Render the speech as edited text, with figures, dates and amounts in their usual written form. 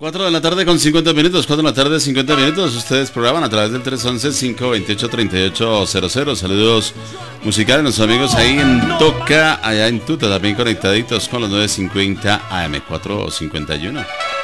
4 de la tarde con 50 minutos, 4 de la tarde 50 minutos. Ustedes programan a través del 311-528-3800. Saludos musicales a nuestros amigos ahí en Toca, allá en Tuta, también conectaditos con los 950 AM 451.